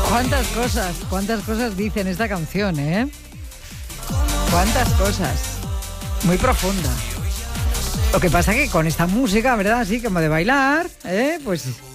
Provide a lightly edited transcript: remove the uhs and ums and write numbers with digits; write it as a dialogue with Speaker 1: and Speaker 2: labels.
Speaker 1: Cuántas cosas dice en esta canción, ¿eh? Cuántas cosas. Muy profunda. Lo que pasa que con esta música, ¿verdad? Así como de bailar, pues